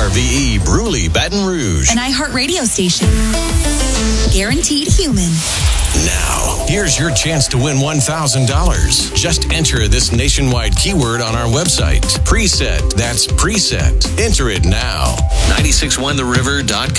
KRVE Bruley, Baton Rouge. An iHeartRadio station. Guaranteed human. Now, here's your chance to win $1,000. Just enter this nationwide keyword on our website. Preset. That's preset. Enter it now. 961theriver.com.